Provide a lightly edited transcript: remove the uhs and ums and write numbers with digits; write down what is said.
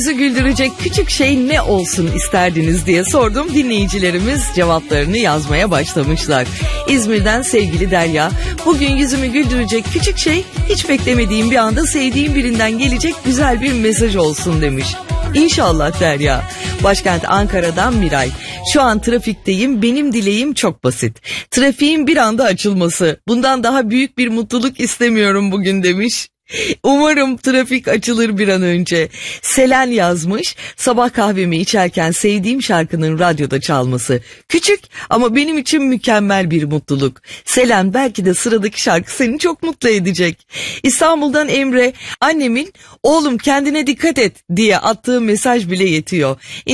Sizi güldürecek küçük şey ne olsun isterdiniz diye sordum. Dinleyicilerimiz cevaplarını yazmaya başlamışlar. İzmir'den sevgili Derya, bugün yüzümü güldürecek küçük şey hiç beklemediğim bir anda sevdiğim birinden gelecek güzel bir mesaj olsun demiş. İnşallah Derya. Başkent Ankara'dan Miray. Şu an trafikteyim, benim dileğim çok basit. Trafiğin bir anda açılması. Bundan daha büyük bir mutluluk istemiyorum bugün demiş. Umarım trafik açılır bir an önce. Selen yazmış, sabah kahvemi içerken sevdiğim şarkının radyoda çalması. Küçük ama benim için mükemmel bir mutluluk. Selen, belki de sıradaki şarkı seni çok mutlu edecek. İstanbul'dan Emre, annemin oğlum kendine dikkat et diye attığı mesaj bile yetiyor.